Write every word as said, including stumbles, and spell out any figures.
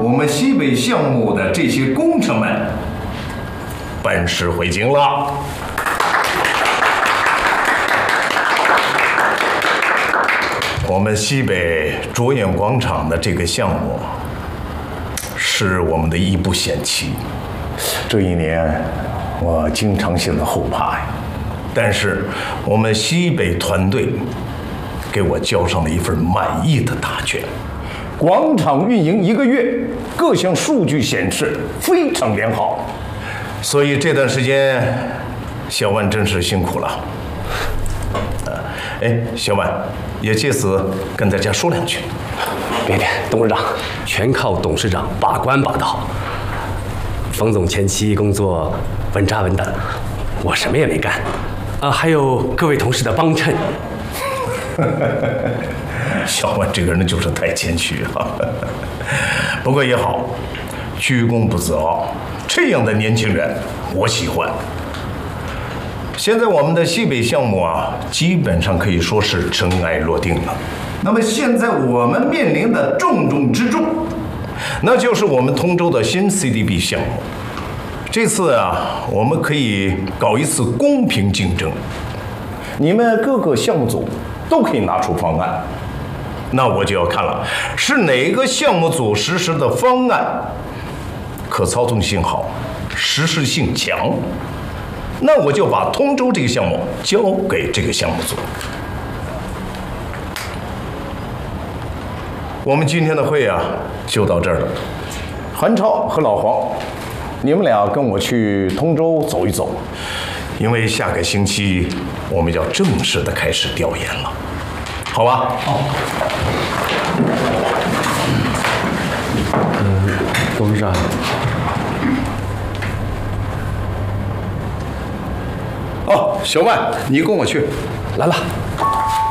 我们西北项目的这些工程们本市回京了。我们西北着眼广场的这个项目是我们的一步险棋，这一年我经常性的后怕呀。但是我们西北团队给我交上了一份满意的答卷。广场运营一个月，各项数据显示非常良好，所以这段时间小万真是辛苦了。哎，小万也借此跟大家说两句。 别别，董事长，全靠董事长把关把得好。冯总前期工作稳扎稳打，我什么也没干。啊，还有各位同事的帮衬。 小万这个人就是太谦虚了。不过也好，居功不自傲，这样的年轻人我喜欢。现在我们的西北项目啊，基本上可以说是尘埃落定了。那么现在我们面临的重中之重，那就是我们通州的新 C D B 项目。这次啊，我们可以搞一次公平竞争，你们各个项目组都可以拿出方案，那我就要看了，是哪个项目组实施的方案可操纵性好，实施性强，那我就把通州这个项目交给这个项目组。我们今天的会啊，就到这儿了。韩超和老黄，你们俩跟我去通州走一走，因为下个星期我们要正式的开始调研了，好吧？好。 嗯，董事长。 哦，小万，你跟我去。 来了。